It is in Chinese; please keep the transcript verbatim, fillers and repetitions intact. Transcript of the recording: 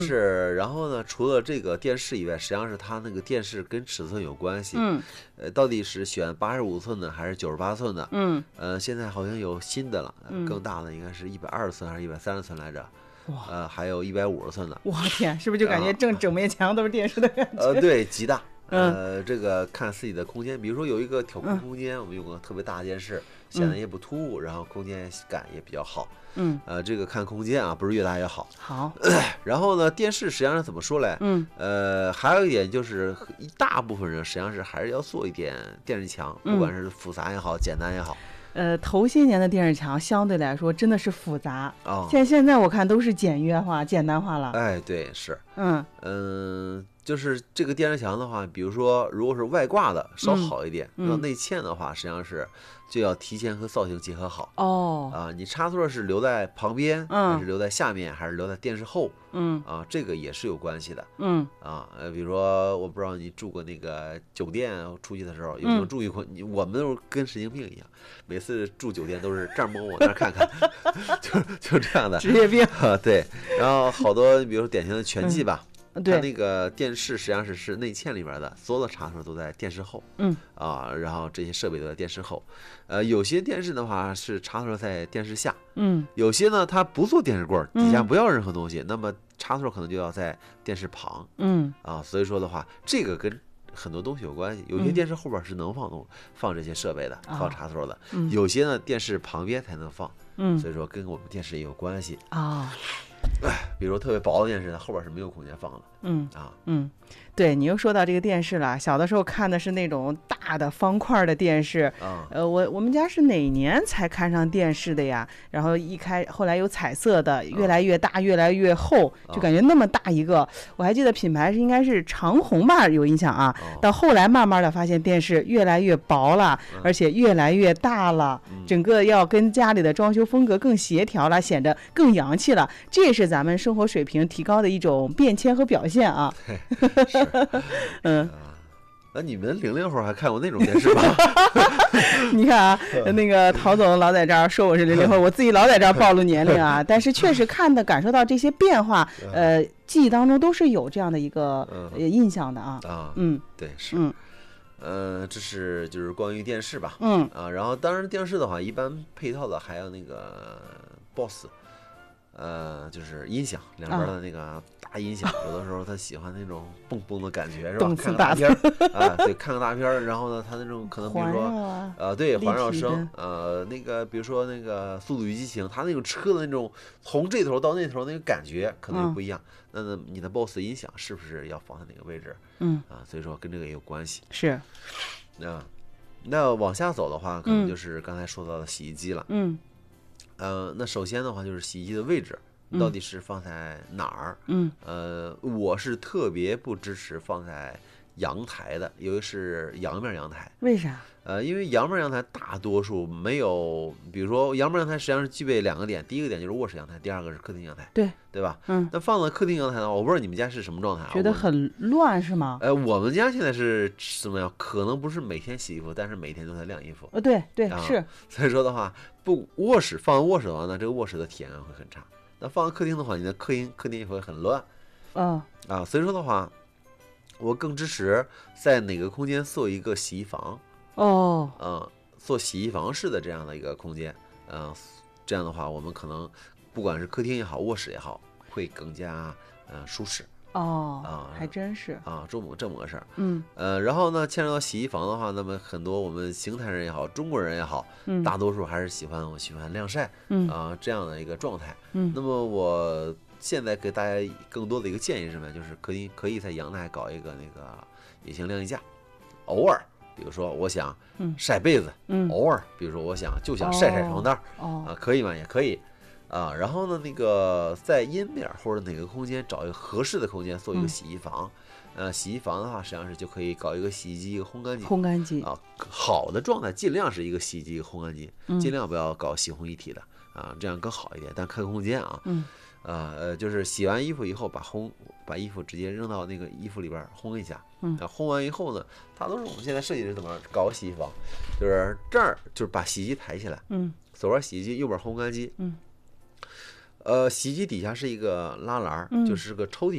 是，然后呢，除了这个电视以外，实际上是它那个电视跟尺寸有关系。 嗯， 呃，到底是选八十五寸的还是九十八寸的？ 嗯， 呃，现在好像有新的了，呃嗯更大的应该是一百二十寸还是一百三十寸来着？ 哇， 呃，还有一百五十寸的。 我天，是不是就感觉正整面墙都是电视的感觉？ 呃，对，极大。 嗯呃，这个看自己的空间，比如说有一个挑空空间，我们用个特别大的电视，显得也不突兀，然后空间感也比较好。 嗯， 呃，这个看空间啊，不是越大越好。 好， 然后呢，电视实际上是怎么说嘞？ 嗯， 呃，还有一点就是，一大部分人实际上是还是要做一点电视墙， 嗯不管是复杂也好，简单也好。 呃，头些年的电视墙相对来说真的是复杂， 啊、 现现在我看都是简约化、简单化了。 哎，对，是， 嗯嗯、就是这个电视墙的话，比如说如果是外挂的，稍好一点； 嗯那、内嵌的话，实际上是就要提前和造型结合好。 哦， 啊，你插座是留在旁边， 嗯还是留在下面，还是留在电视后？ 嗯啊，这个也是有关系的。 嗯啊，呃，比如说，我不知道你住过那个酒店，出去的时候有没有嗯注意过？你我们都是跟神经病一样，每次住酒店都是这儿摸摸那儿看看，就就这样的职业病。 啊。对，然后好多，比如说典型的拳击吧，它对， 那个电视实际上是是内嵌里边的，所有的插头都在电视后。 嗯啊，然后这些设备都在电视后。呃，有些电视的话是插头在电视下， 嗯有些呢它不做电视柜儿，底下嗯不要任何东西，那么插头可能就要在电视旁。 嗯啊，所以说的话，这个跟很多东西有关系。有些嗯电视后边是能放东放这些设备的，放插头的； 嗯有些呢电视旁边才能放， 嗯所以说跟我们电视也有关系。 啊， 比如特别薄的电视，它后边是没有空间放的嗯啊。 嗯，对你又说到这个电视了，小的时候看的是那种大的方块的电视。 啊， 呃，我我们家是哪年才看上电视的呀？然后一开，后来有彩色的，越来越大，越来越厚，就感觉那么大一个。我还记得品牌是应该是长虹吧，有印象啊。 哦到后来慢慢的发现电视越来越薄了，而且越来越大了，整个要跟家里的装修风格更协调了，显得更洋气了。这也是咱们生活水平提高的一种变迁和表现啊。嗯， 那你们零零后还看过那种电视吗？ 你看啊，那个陶总老在这儿说我是零零后，我自己老在这儿暴露年龄啊。但是确实看的感受到这些变化，呃，记忆当中都是有这样的一个呃印象的啊。 啊， 嗯对，是， 嗯呃，这是就是关于电视吧。 嗯啊，然后当然电视的话，一般配套的还有那个 B O S S。呃，就是音响两边的那个大音响，有的时候他喜欢那种蹦蹦的感觉，是吧？ 动次看个打大片儿啊，对，看个大片儿，然后呢，他那种可能比如环说绕啊， 呃，对， 立环绕体声，呃，那个比如说那个《速度与激情》，它那种车的那种从这头到那头那个感觉可能就不一样。那那你的 B O S S 音响是不是要放在哪个位置？ 嗯， 啊，所以说跟这个也有关系。 是， 啊，那往下走的话，可能嗯就是刚才说到的洗衣机了。 嗯呃，那首先的话就是洗衣机的位置到底是放在哪儿？ 嗯呃，我是特别不支持放在阳台的，尤其是阳面阳台。 为啥？ 呃，因为阳面阳台大多数没有，比如说阳面阳台实际上是具备两个点，第一个点就是卧室阳台，第二个是客厅阳台， 对对吧？ 嗯， 那放在客厅阳台的话，我不知道你们家是什么状态啊？ 觉得我很乱是吗？ 呃，我们家现在是什么样？可能不是每天洗衣服，但是每天都在晾衣服。 呃，对对啊是， 所以说的话，不卧室放在卧室的话，那这个卧室的体验会很差。那放在客厅的话，你的客厅客厅也会很乱嗯啊。所以说的话，我更支持在哪个空间做一个洗衣房， 哦嗯、做洗衣房式的这样的一个空间，嗯、这样的话，我们可能不管是客厅也好，卧室也好，会更加呃舒适哦啊还真是， 啊，这么这么个事儿。 嗯呃，然后呢，牵扯到洗衣房的话，那么很多我们邢台人也好，中国人也好， 嗯大多数还是喜欢我喜欢晾晒， 嗯啊、这样的一个状态。 嗯那么我现在给大家更多的一个建议是什么呀？就是可以可以在阳台搞一个那个隐形晾衣架，偶尔，比如说我想嗯晒被子， 嗯偶尔，比如说我想就想晒晒床单儿， 哦啊，可以吗？也可以。啊，然后呢，那个在阴面儿或者哪个空间找一个合适的空间做一个嗯洗衣房，呃，洗衣房的话，实际上是就可以搞一个洗衣机、一个烘干机。 烘干机， 啊，好的状态尽量是一个洗衣机、一个烘干机， 嗯尽量不要搞洗烘一体的啊，这样更好一点。但看空间啊， 嗯啊呃，就是洗完衣服以后，把烘把衣服直接扔到那个衣服里边儿烘一下， 嗯啊，烘完以后呢，它都是我们现在设计是怎么搞个洗衣房，就是这儿就是把洗衣机抬起来， 嗯左边洗衣机，右边烘干机， 嗯， 呃，洗衣机底下是一个拉篮儿， 嗯就是个抽屉。